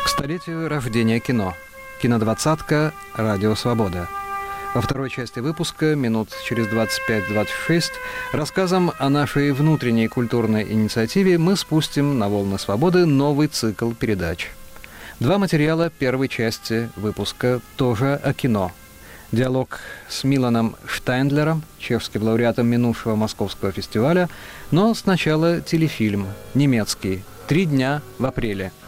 К столетию рождения кино. Кинодвадцатка «Радио Свобода». Во второй части выпуска, минут через 25-26, рассказом о нашей внутренней культурной инициативе мы спустим на волны свободы новый цикл передач. Два материала первой части выпуска тоже о кино. Диалог с Миланом Штайндлером, чешским лауреатом минувшего Московского фестиваля, но сначала телефильм немецкий «3 дня в апреле»